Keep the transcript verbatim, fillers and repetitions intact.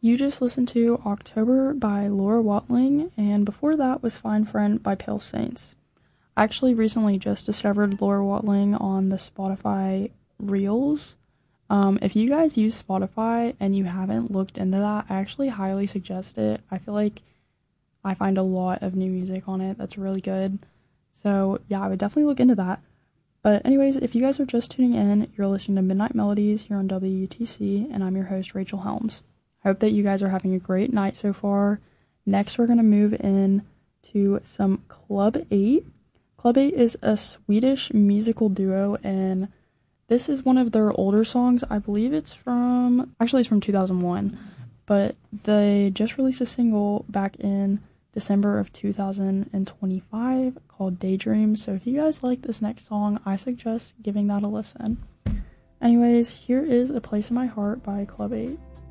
you just listened to October by Laura Watling, and before that was Fine Friend by Pale Saints. I actually recently just discovered Laura Watling on the Spotify Reels. Um, if you guys use Spotify and you haven't looked into that, I actually highly suggest it. I feel like I find a lot of new music on it that's really good. So yeah, I would definitely look into that. But anyways, if you guys are just tuning in, you're listening to Midnight Melodies here on W U T C, and I'm your host, Rachel Helms. I hope that you guys are having a great night so far. Next, we're going to move in to some Club eight. Club eight is a Swedish musical duo, and this is one of their older songs. I believe it's from, actually it's from two thousand one, but they just released a single back in December of two thousand twenty-five called Daydream. So if you guys like this next song, I suggest giving that a listen. Anyways, here is A Place in My Heart by Club eight.